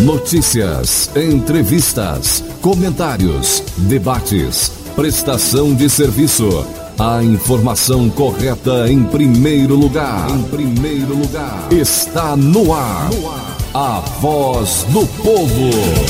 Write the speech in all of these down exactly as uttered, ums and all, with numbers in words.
Notícias, entrevistas, comentários, debates, prestação de serviço. A informação correta em primeiro lugar. Em primeiro lugar. Está no ar. No ar. A Voz do Povo.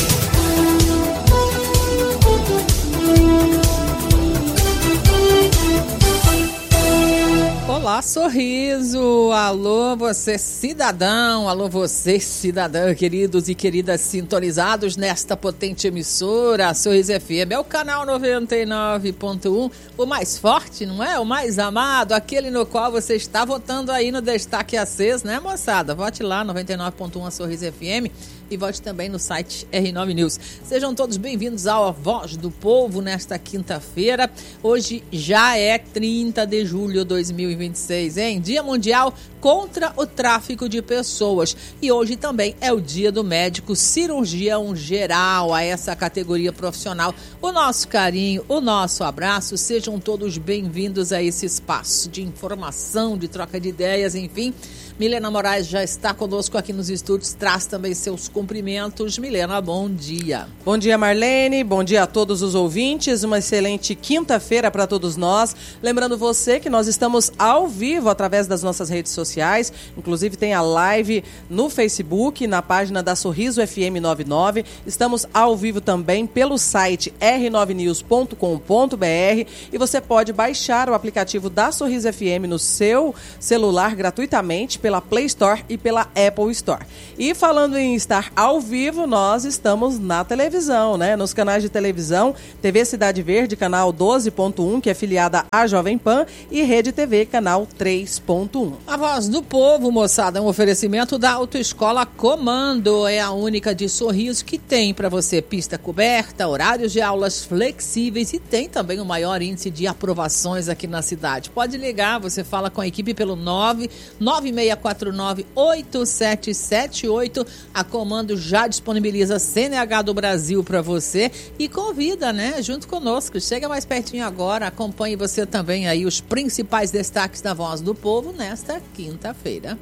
Olá, Sorriso! Alô, você cidadão! Alô, você cidadã, queridos e queridas sintonizados nesta potente emissora, a Sorriso F M. É o canal noventa e nove ponto um, o mais forte, não é? O mais amado, aquele no qual você está votando aí no Destaque Aceso, né, moçada? Vote lá, noventa e nove ponto um, a Sorriso F M. E vote também no site R nove News. Sejam todos bem-vindos ao A Voz do Povo nesta quinta-feira. Hoje já é trinta de julho de dois mil e vinte e seis, hein? Dia Mundial contra o Tráfico de Pessoas. E hoje também é o Dia do Médico Cirurgião Geral, a essa categoria profissional. O nosso carinho, o nosso abraço. Sejam todos bem-vindos a esse espaço de informação, de troca de ideias, enfim. Milena Moraes já está conosco aqui nos estúdios, traz também seus cumprimentos. Milena, bom dia. Bom dia, Marlene, bom dia a todos os ouvintes, uma excelente quinta-feira para todos nós. Lembrando você que nós estamos ao vivo através das nossas redes sociais, inclusive tem a live no Facebook, na página da Sorriso F M noventa e nove. Estamos ao vivo também pelo site r nove news ponto com ponto b r e você pode baixar o aplicativo da Sorriso F M no seu celular gratuitamente pela Play Store e pela Apple Store. E falando em estar ao vivo, nós estamos na televisão, né? Nos canais de televisão, T V Cidade Verde, canal doze ponto um, que é filiada à Jovem Pan, e Rede T V, canal três ponto um. A Voz do Povo, moçada, é um oferecimento da Autoescola Comando. É a única de Sorriso que tem para você pista coberta, horários de aulas flexíveis e tem também o maior índice de aprovações aqui na cidade. Pode ligar, você fala com a equipe pelo nove nove seis quatro nove oito sete sete oito. A Comando já disponibiliza C N H do Brasil para você e convida, né, junto conosco. Chega mais pertinho agora, acompanhe você também aí os principais destaques da Voz do Povo nesta quinta-feira.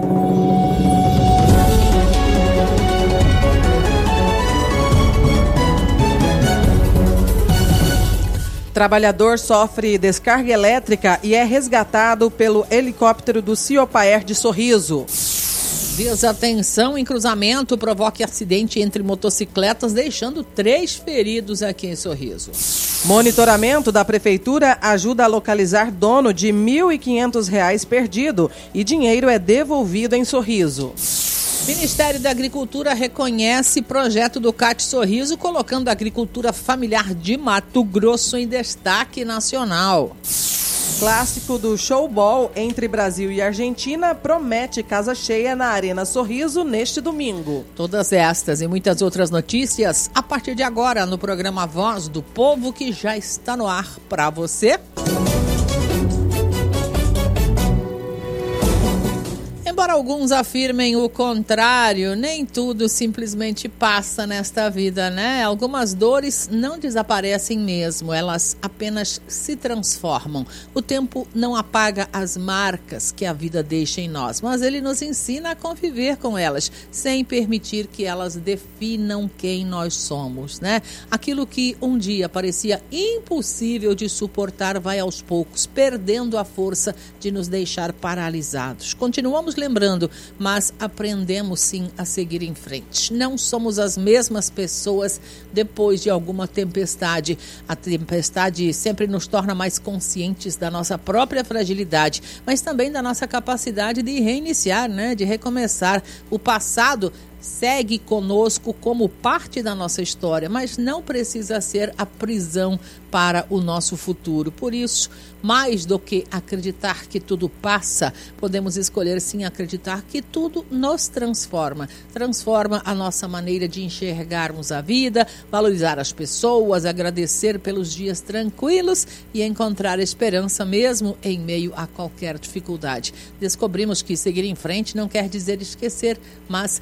Trabalhador sofre descarga elétrica e é resgatado pelo helicóptero do Ciopaer de Sorriso. Desatenção em cruzamento provoca acidente entre motocicletas, deixando três feridos aqui em Sorriso. Monitoramento da Prefeitura ajuda a localizar dono de mil e quinhentos reais perdido e dinheiro é devolvido em Sorriso. Ministério da Agricultura reconhece projeto do C A T Sorriso, colocando a agricultura familiar de Mato Grosso em destaque nacional. Clássico do showball entre Brasil e Argentina promete casa cheia na Arena Sorriso neste domingo. Todas estas e muitas outras notícias a partir de agora no programa Voz do Povo, que já está no ar para você. Embora alguns afirmem o contrário, nem tudo simplesmente passa nesta vida, né? Algumas dores não desaparecem mesmo, elas apenas se transformam. O tempo não apaga as marcas que a vida deixa em nós, mas ele nos ensina a conviver com elas, sem permitir que elas definam quem nós somos, né? Aquilo que um dia parecia impossível de suportar vai aos poucos perdendo a força de nos deixar paralisados. Continuamos lembrando Lembrando, mas aprendemos sim a seguir em frente. Não somos as mesmas pessoas depois de alguma tempestade. A tempestade sempre nos torna mais conscientes da nossa própria fragilidade, mas também da nossa capacidade de reiniciar, né? De recomeçar. O passado segue conosco como parte da nossa história, mas não precisa ser a prisão para o nosso futuro. Por isso, mais do que acreditar que tudo passa, podemos escolher sim acreditar que tudo nos transforma. Transforma a nossa maneira de enxergarmos a vida, valorizar as pessoas, agradecer pelos dias tranquilos e encontrar esperança mesmo em meio a qualquer dificuldade. Descobrimos que seguir em frente não quer dizer esquecer, mas decidir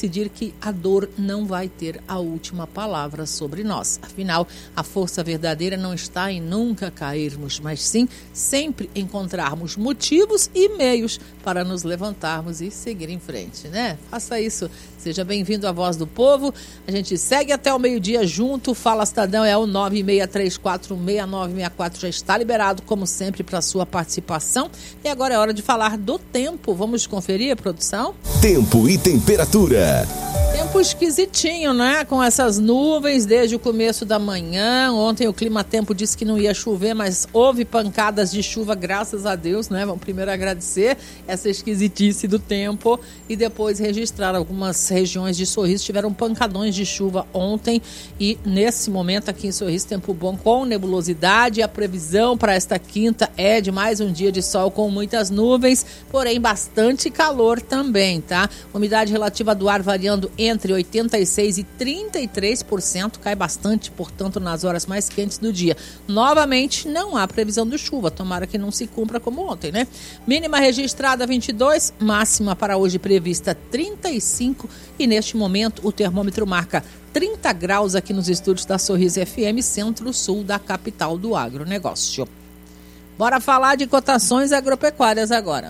decidir que a dor não vai ter a última palavra sobre nós. Afinal, a força verdadeira não está em nunca cairmos, mas sim sempre encontrarmos motivos e meios para nos levantarmos e seguir em frente, né? Faça isso. Seja bem-vindo à Voz do Povo. A gente segue até o meio-dia junto. Fala Cidadão é o nove seis três quatro, seis nove seis quatro. Já está liberado, como sempre, para sua participação. E agora é hora de falar do tempo. Vamos conferir, produção? Tempo e temperatura. Tempo esquisitinho, né? Com essas nuvens desde o começo da manhã. Ontem o Climatempo disse que não ia chover, mas houve pancadas de chuva, graças a Deus, né? Vamos primeiro agradecer essa esquisitice do tempo e depois registrar algumas regiões de Sorriso. Tiveram pancadões de chuva ontem e nesse momento aqui em Sorriso, tempo bom com nebulosidade. A previsão para esta quinta é de mais um dia de sol com muitas nuvens, porém bastante calor também, tá? Umidade relativa do ar variando entre oitenta e seis por cento e trinta e três por cento, cai bastante, portanto, nas horas mais quentes do dia. Novamente, não há previsão de chuva, tomara que não se cumpra como ontem, né? Mínima registrada vinte e dois, máxima para hoje prevista trinta e cinco e neste momento o termômetro marca trinta graus aqui nos estúdios da Sorriso F M, centro-sul da capital do agronegócio. Bora falar de cotações agropecuárias agora.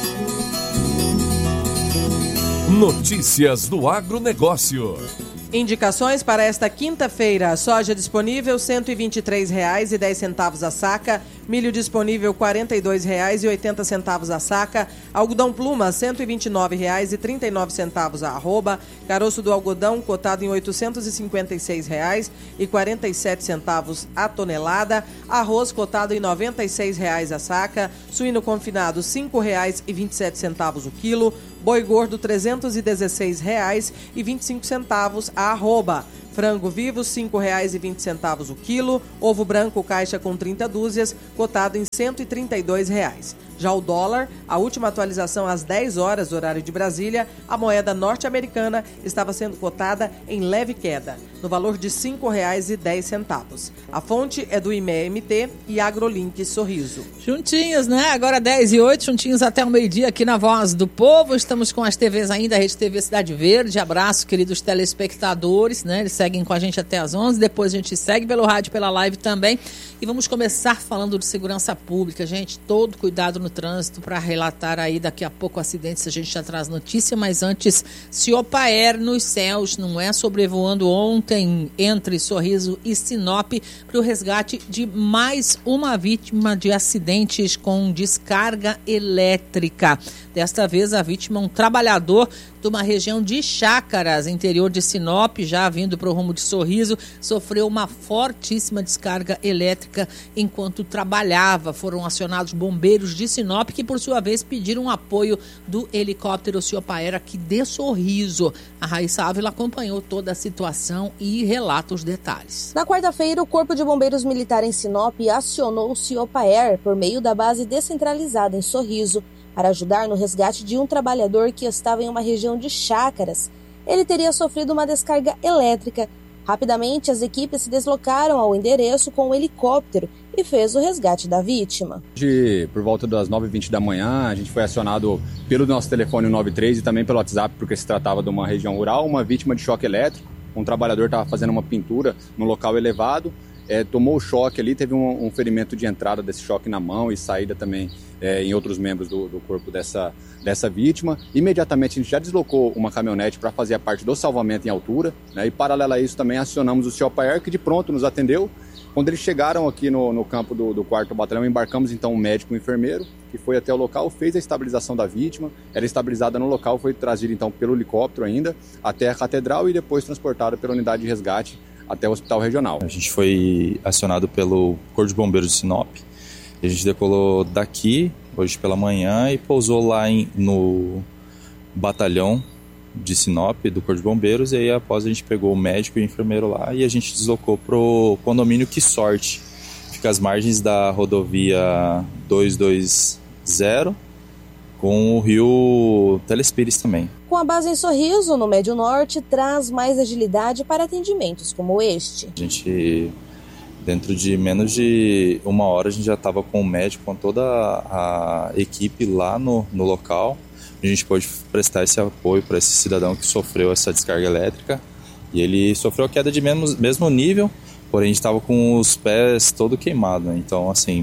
Notícias do agronegócio. Indicações para esta quinta-feira: soja disponível cento e vinte e três reais e dez centavos a saca, milho disponível quarenta e dois reais e oitenta centavos a saca, algodão pluma cento e vinte e nove reais e trinta e nove centavos a arroba, caroço do algodão cotado em oitocentos e cinquenta e seis reais e quarenta e sete centavos a tonelada, arroz cotado em noventa e seis reais a saca, suíno confinado cinco reais e vinte e sete centavos o quilo, boi gordo trezentos e dezesseis reais e vinte e cinco centavos a arroba. Frango vivo, cinco reais e vinte centavos o quilo. Ovo branco, caixa com trinta dúzias, cotado em cento e trinta e dois reais. Já o dólar, a última atualização às dez horas, horário de Brasília, a moeda norte-americana estava sendo cotada em leve queda, no valor de cinco reais e dez centavos. A fonte é do I M E M T e AgroLink Sorriso. Juntinhos, né? Agora dez e oito, juntinhos até o meio-dia aqui na Voz do Povo. Estamos com as T Vs ainda, a Rede T V Cidade Verde. Abraço, queridos telespectadores, né? Eles seguem com a gente até às onze, depois a gente segue pelo rádio, pela live também. E vamos começar falando de segurança pública, gente. Todo cuidado no trânsito para relatar aí daqui a pouco acidentes, a gente já traz notícia, mas antes, Ciopaer nos céus, não é? Sobrevoando ontem entre Sorriso e Sinop para o resgate de mais uma vítima de acidentes com descarga elétrica. Desta vez a vítima, um trabalhador de uma região de Chácaras, interior de Sinop, já vindo para o rumo de Sorriso, sofreu uma fortíssima descarga elétrica enquanto trabalhava. Foram acionados bombeiros de Sinop, que por sua vez pediram apoio do helicóptero Ciopaer aqui de Sorriso. A Raíssa Ávila acompanhou toda a situação e relata os detalhes. Na quarta-feira, o Corpo de Bombeiros Militar em Sinop acionou o Ciopaer por meio da base descentralizada em Sorriso para ajudar no resgate de um trabalhador que estava em uma região de Chácaras. Ele teria sofrido uma descarga elétrica. Rapidamente, as equipes se deslocaram ao endereço com o helicóptero e fez o resgate da vítima. Hoje, por volta das nove e vinte da manhã, a gente foi acionado pelo nosso telefone nove três e também pelo WhatsApp, porque se tratava de uma região rural, uma vítima de choque elétrico. Um trabalhador estava fazendo uma pintura no local elevado, é, tomou o choque ali, teve um, um ferimento de entrada desse choque na mão e saída também é, em outros membros do, do corpo dessa, dessa vítima. Imediatamente a gente já deslocou uma caminhonete para fazer a parte do salvamento em altura, né, e paralelo a isso também acionamos o Ciopaer, que de pronto nos atendeu. Quando eles chegaram aqui no, no campo do, do quarto batalhão, embarcamos então um médico e um enfermeiro, que foi até o local, fez a estabilização da vítima. Ela estabilizada no local, foi trazida então pelo helicóptero ainda até a catedral e depois transportada pela unidade de resgate até o hospital regional. A gente foi acionado pelo Corpo de Bombeiros de Sinop. A gente decolou daqui hoje pela manhã e pousou lá em, no batalhão de Sinop do Corpo de Bombeiros, e aí após a gente pegou o médico e o enfermeiro lá e a gente deslocou pro condomínio Que Sorte. Fica às margens da rodovia duzentos e vinte com o rio Telespires também. Com a base em Sorriso, no Médio Norte, traz mais agilidade para atendimentos como este. A gente, dentro de menos de uma hora, a gente já estava com o médico, com toda a equipe lá no, no local, a gente pôde prestar esse apoio para esse cidadão que sofreu essa descarga elétrica. E ele sofreu a queda de mesmo, mesmo nível, porém a gente estava com os pés todo queimado, né? Então, assim,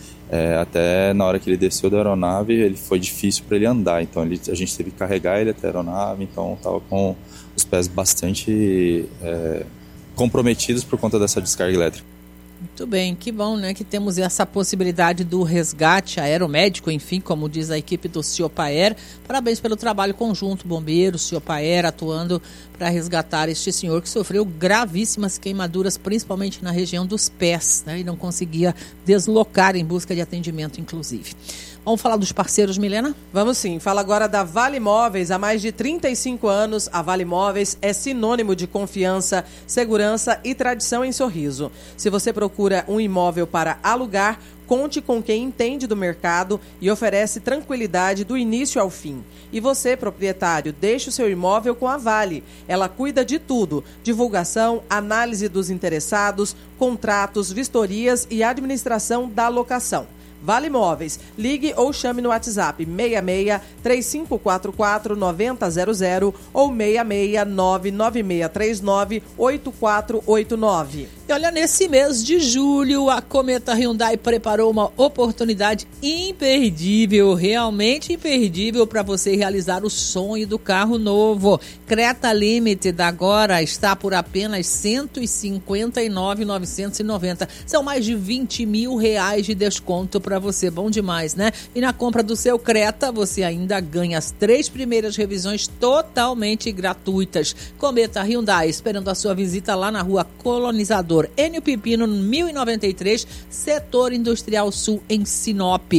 é, até na hora que ele desceu da aeronave, ele foi difícil para ele andar. Então, ele, a gente teve que carregar ele até a aeronave, então estava com os pés bastante é, comprometidos por conta dessa descarga elétrica. Muito bem, que bom, né, que temos essa possibilidade do resgate aeromédico, enfim, como diz a equipe do Ciopaer. Parabéns pelo trabalho conjunto, bombeiros, Ciopaer, atuando para resgatar este senhor que sofreu gravíssimas queimaduras, principalmente na região dos pés, né, e não conseguia deslocar em busca de atendimento, inclusive. Vamos falar dos parceiros, Milena? Vamos sim. Fala agora da Vale Móveis. Há mais de trinta e cinco anos, a Vale Móveis é sinônimo de confiança, segurança e tradição em Sorriso. Se você procura um imóvel para alugar, conte com quem entende do mercado e oferece tranquilidade do início ao fim. E você, proprietário, deixe o seu imóvel com a Vale. Ela cuida de tudo: divulgação, análise dos interessados, contratos, vistorias e administração da locação. Vale Móveis. Ligue ou chame no WhatsApp seis seis, três cinco quatro quatro, nove zero zero zero ou seis seis, nove nove seis três nove, oito quatro oito nove. E olha, nesse mês de julho, a Cometa Hyundai preparou uma oportunidade imperdível, realmente imperdível, para você realizar o sonho do carro novo. Creta Limited agora está por apenas cento e cinquenta e nove mil novecentos e noventa. São mais de vinte mil reais de desconto para você. Bom demais, né? E na compra do seu Creta, você ainda ganha as três primeiras revisões totalmente gratuitas. Cometa Hyundai, esperando a sua visita lá na Rua Colonizador Enio Pipino, mil e noventa e três, Setor Industrial Sul, em Sinop.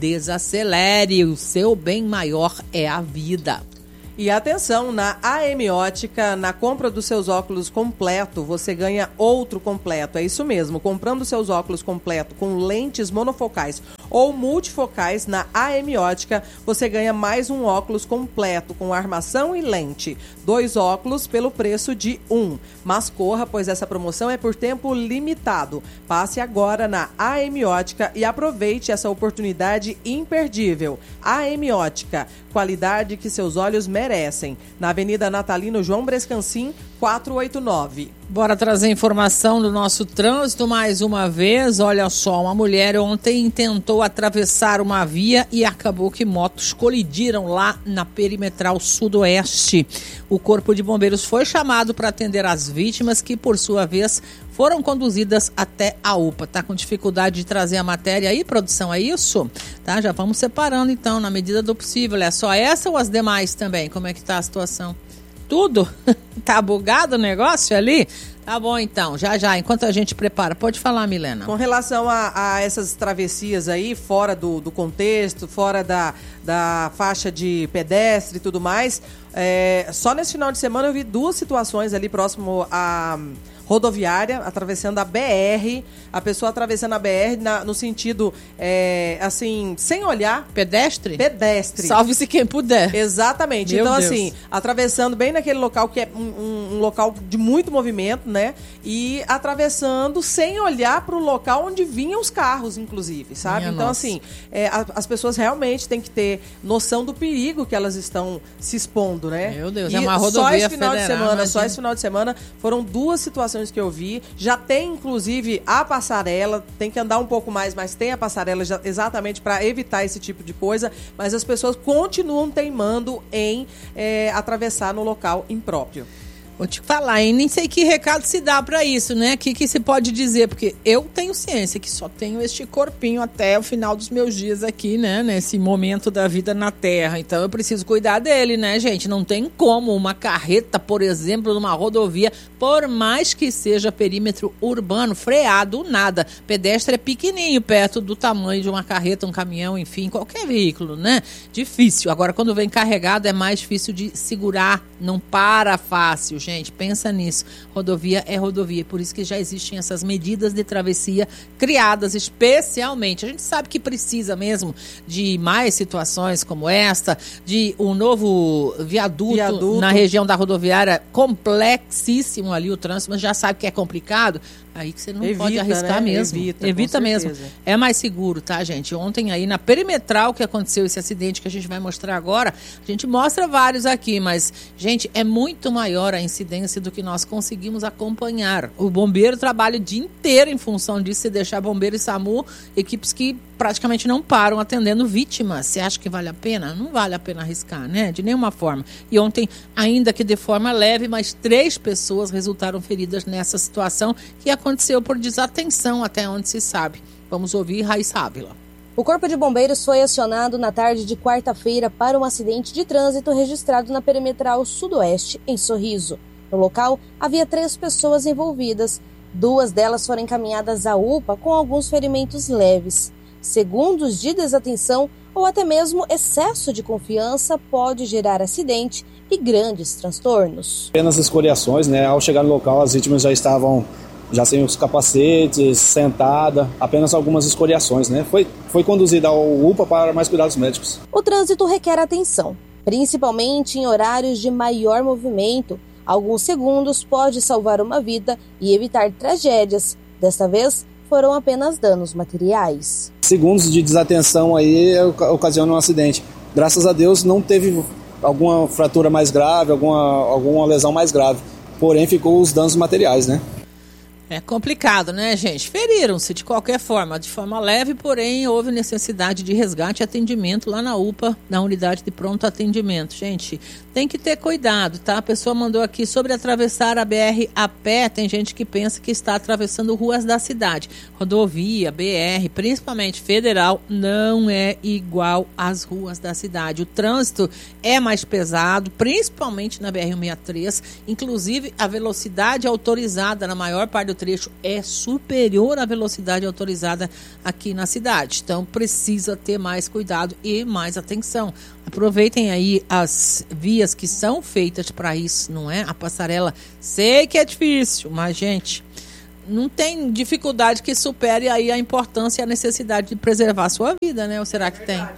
Desacelere, o seu bem maior é a vida. E atenção, na A M Ótica, na compra dos seus óculos completo, você ganha outro completo. É isso mesmo, comprando seus óculos completo com lentes monofocais ou multifocais na A M Ótica, você ganha mais um óculos completo com armação e lente. Dois óculos pelo preço de um. Mas corra, pois essa promoção é por tempo limitado. Passe agora na A M Ótica e aproveite essa oportunidade imperdível. A M Ótica, qualidade que seus olhos merecem. merecem. Na Avenida Natalino João Brescancin, quatrocentos e oitenta e nove. Bora trazer informação do nosso trânsito mais uma vez. Olha só, uma mulher ontem tentou atravessar uma via e acabou que motos colidiram lá na perimetral sudoeste. O Corpo de Bombeiros foi chamado para atender as vítimas, que por sua vez foram conduzidas até a U P A. Tá com dificuldade de trazer a matéria aí, produção, é isso? Tá, já vamos separando então, na medida do possível. É só essa ou as demais também? Como é que tá a situação? Tudo? Tá bugado o negócio ali? Tá bom, então, já já, enquanto a gente prepara. Pode falar, Milena. Com relação a, a essas travessias aí, fora do, do contexto, fora da, da faixa de pedestre e tudo mais, é, só nesse final de semana eu vi duas situações ali próximo a rodoviária, atravessando a B R, a pessoa atravessando a B R na, no sentido, é, assim, sem olhar. Pedestre? Pedestre. Salve-se quem puder. Exatamente. Meu então, Deus. assim, atravessando bem naquele local que é um, um, um local de muito movimento, né? E atravessando sem olhar para o local onde vinham os carros, inclusive, sabe? Minha então, nossa. assim, é, a, as pessoas realmente têm que ter noção do perigo que elas estão se expondo, né? Meu Deus, e é uma só rodovia esse final federal, de semana, imagina. só esse final de semana foram duas situações que eu vi. Já tem, inclusive, a passarela, tem que andar um pouco mais, mas tem a passarela já, exatamente para evitar esse tipo de coisa, mas as pessoas continuam teimando em é, atravessar no local impróprio. Vou te falar, hein? Nem sei que recado se dá pra isso, né? O que, que se pode dizer? Porque eu tenho ciência que só tenho este corpinho até o final dos meus dias aqui, né? Nesse momento da vida na Terra. Então eu preciso cuidar dele, né, gente? Não tem como uma carreta, por exemplo, numa rodovia, por mais que seja perímetro urbano, freado, nada. Pedestre é pequenininho, perto do tamanho de uma carreta, um caminhão, enfim, qualquer veículo, né? Difícil. Agora, quando vem carregado, é mais difícil de segurar. Não para fácil, gente, pensa nisso. Rodovia é rodovia, por isso que já existem essas medidas de travessia criadas especialmente. A gente sabe que precisa mesmo de mais situações como esta, de um novo viaduto, viaduto. na região da rodoviária, complexíssimo ali o trânsito, mas já sabe que é complicado. aí que você não Evita, pode arriscar, né? mesmo. Evita, Evita com mesmo. certeza. É mais seguro, tá, gente? Ontem aí na Perimetral que aconteceu esse acidente que a gente vai mostrar agora, a gente mostra vários aqui, mas, gente, é muito maior a incidência do que nós conseguimos acompanhar. O bombeiro trabalha o dia inteiro em função disso, se deixar bombeiro e SAMU, equipes que praticamente não param atendendo vítimas. Você acha que vale a pena? Não vale a pena arriscar, né? De nenhuma forma. E ontem, ainda que de forma leve, mas três pessoas resultaram feridas nessa situação que aconteceu por desatenção, até onde se sabe. Vamos ouvir Raíssa Ávila. O Corpo de Bombeiros foi acionado na tarde de quarta-feira para um acidente de trânsito registrado na Perimetral Sudoeste, em Sorriso. No local, havia três pessoas envolvidas. Duas delas foram encaminhadas à U P A com alguns ferimentos leves. Segundos de desatenção ou até mesmo excesso de confiança pode gerar acidente e grandes transtornos. Apenas escoriações, né? Ao chegar no local, as vítimas já estavam já sem os capacetes, sentada, apenas algumas escoriações, né? Foi, foi conduzida ao U P A para mais cuidados médicos. O trânsito requer atenção, principalmente em horários de maior movimento. Alguns segundos pode salvar uma vida e evitar tragédias. Desta vez, foram apenas danos materiais. Segundos de desatenção aí ocasionam um acidente. Graças a Deus não teve alguma fratura mais grave, alguma, alguma lesão mais grave. Porém, ficou os danos materiais, né? É complicado, né, gente? Feriram-se de qualquer forma, de forma leve, porém houve necessidade de resgate e atendimento lá na U P A, na unidade de pronto atendimento. Gente, tem que ter cuidado, tá? A pessoa mandou aqui sobre atravessar a B R a pé. Tem gente que pensa que está atravessando ruas da cidade. Rodovia, B R, principalmente federal, não é igual às ruas da cidade. O trânsito é mais pesado, principalmente na B R cento e sessenta e três. Inclusive, a velocidade autorizada na maior parte do trecho é superior à velocidade autorizada aqui na cidade. Então, precisa ter mais cuidado e mais atenção. Aproveitem aí as vias que são feitas para isso, não é? A passarela, sei que é difícil, mas, gente, não tem dificuldade que supere aí a importância e a necessidade de preservar a sua vida, né? Ou será que tem?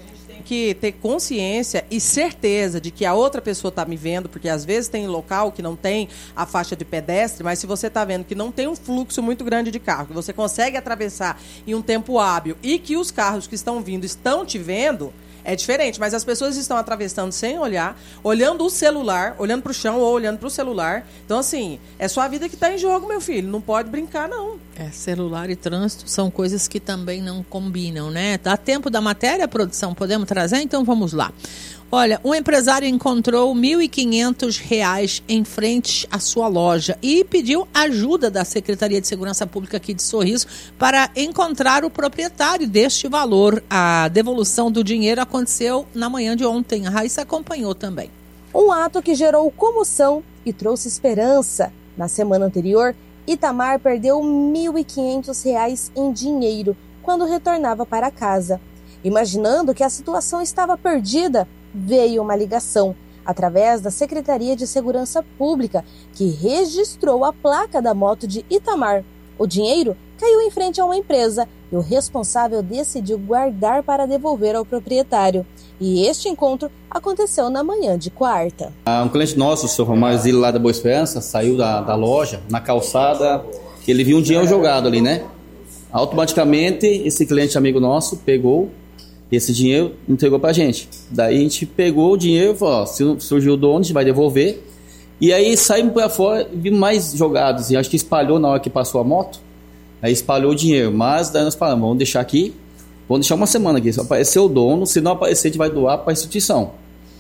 Que ter consciência e certeza de que a outra pessoa está me vendo, porque às vezes tem local que não tem a faixa de pedestre, mas se você está vendo que não tem um fluxo muito grande de carro, que você consegue atravessar em um tempo hábil e que os carros que estão vindo estão te vendo, é diferente. Mas as pessoas estão atravessando sem olhar, olhando o celular, olhando para o chão ou olhando para o celular. Então, assim, é sua vida que está em jogo, meu filho. Não pode brincar, não. É, celular e trânsito são coisas que também não combinam, né? Dá tempo da matéria, produção? Podemos trazer? Então vamos lá. Olha, um empresário encontrou mil e quinhentos reais em frente à sua loja e pediu ajuda da Secretaria de Segurança Pública aqui de Sorriso para encontrar o proprietário deste valor. A devolução do dinheiro aconteceu na manhã de ontem. A Raíssa acompanhou também. Um ato que gerou comoção e trouxe esperança. Na semana anterior, Itamar perdeu mil e quinhentos reais em dinheiro quando retornava para casa. Imaginando que a situação estava perdida, veio uma ligação através da Secretaria de Segurança Pública, que registrou a placa da moto de Itamar. O dinheiro caiu em frente a uma empresa e o responsável decidiu guardar para devolver ao proprietário. E este encontro aconteceu na manhã de quarta. Um cliente nosso, o senhor Romário Zilo, lá da Boa Esperança, saiu da, da loja, na calçada, ele viu um dinheiro jogado ali, né? Automaticamente, esse cliente amigo nosso pegou esse dinheiro, entregou pra gente. Daí a gente pegou o dinheiro e falou, ó, se surgiu o dono, a gente vai devolver. E aí saímos pra fora e vimos mais jogados. E acho que espalhou na hora que passou a moto. Aí espalhou o dinheiro. Mas daí nós falamos, vamos deixar aqui, vamos deixar uma semana aqui. Se aparecer o dono, se não aparecer, a gente vai doar pra instituição.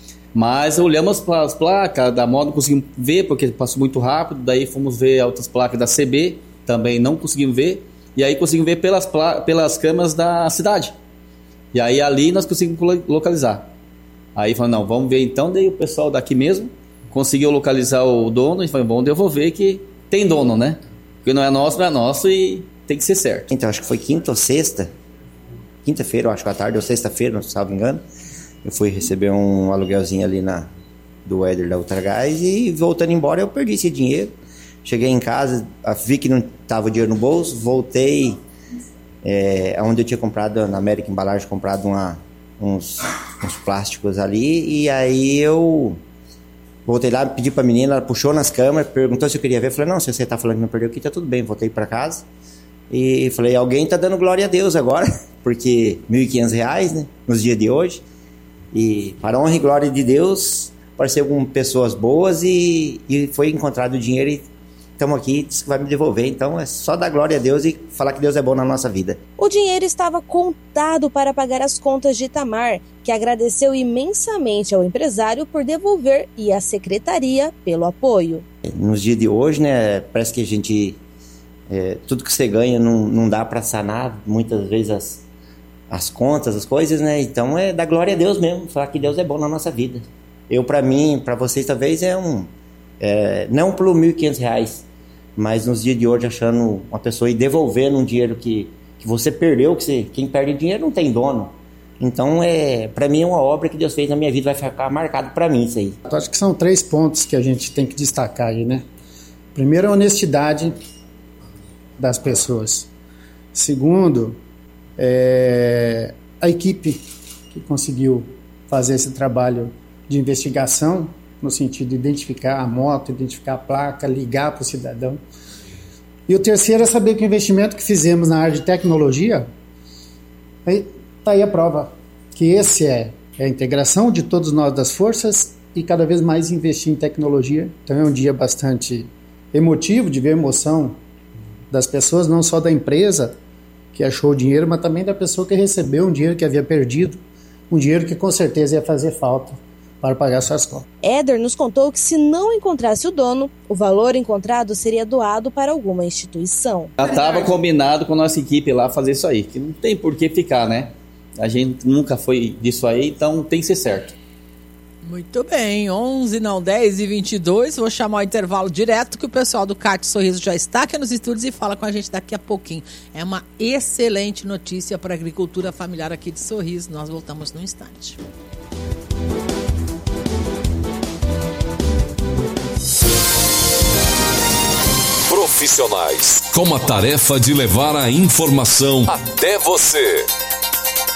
Mas olhamos para as placas da moto, não conseguimos ver, porque passou muito rápido. Daí fomos ver outras placas da C B, também não conseguimos ver. E aí conseguimos ver pelas, pelas câmeras da cidade. E aí ali nós conseguimos localizar. Aí falamos, não, vamos ver então. Daí o pessoal daqui mesmo conseguiu localizar o dono e falou, vamos devolver que tem dono, né? Porque não é nosso, não é nosso e tem que ser certo. Então, acho que foi quinta ou sexta, quinta-feira, eu acho que à tarde, ou sexta-feira, não estava me engano. Eu fui receber um aluguelzinho ali na, do Éder da Ultragás e voltando embora eu perdi esse dinheiro. Cheguei em casa, vi que não estava o dinheiro no bolso, voltei é, onde eu tinha comprado, na América Embalagem, comprado uma, uns, uns plásticos ali, e aí eu Voltei lá, pedi pra menina, ela puxou nas câmeras, perguntou se eu queria ver. Eu falei, não, se você tá falando que não perdeu aqui, tá tudo bem. Voltei pra casa e falei, alguém tá dando glória a Deus agora, porque mil e quinhentos reais, né, nos dias de hoje. E para a honra e glória de Deus, apareceu com pessoas boas e, e foi encontrado o dinheiro e estamos aqui, disse que vai me devolver. Então é só dar glória a Deus e falar que Deus é bom na nossa vida. O dinheiro estava contado para pagar as contas de Itamar, que agradeceu imensamente ao empresário por devolver e à secretaria pelo apoio. Nos dias de hoje, né, parece que a gente, é, tudo que você ganha não, não dá para sanar muitas vezes as, as contas, as coisas, né? Então é dar glória a Deus mesmo, falar que Deus é bom na nossa vida. Eu, para mim, para vocês talvez é um, é, não pelo mil e quinhentos reais, mas nos dias de hoje achando uma pessoa e devolvendo um dinheiro que, que você perdeu, que você, quem perde dinheiro não tem dono. Então, é, para mim é uma obra que Deus fez na minha vida, vai ficar marcado para mim isso aí. Eu acho que são três pontos que a gente tem que destacar aí, né? Primeiro, a honestidade das pessoas. Segundo, é, a equipe que conseguiu fazer esse trabalho de investigação, no sentido de identificar a moto, identificar a placa, ligar para o cidadão. E o terceiro é saber que o investimento que fizemos na área de tecnologia, está aí a prova, que esse é, é a integração de todos nós das forças e cada vez mais investir em tecnologia. Então é um dia bastante emotivo de ver a emoção das pessoas, não só da empresa que achou o dinheiro, mas também da pessoa que recebeu um dinheiro que havia perdido, um dinheiro que com certeza ia fazer falta para pagar suas contas. Éder nos contou que se não encontrasse o dono, o valor encontrado seria doado para alguma instituição. Já estava combinado com a nossa equipe lá fazer isso aí, que não tem por que ficar, né? A gente nunca foi disso aí, então tem que ser certo. Muito bem, onze, não, dez e vinte e dois, vou chamar o intervalo direto que o pessoal do C A T Sorriso já está aqui nos estúdios e fala com a gente daqui a pouquinho. É uma excelente notícia para a agricultura familiar aqui de Sorriso, nós voltamos num instante. Profissionais com a tarefa de levar a informação até você.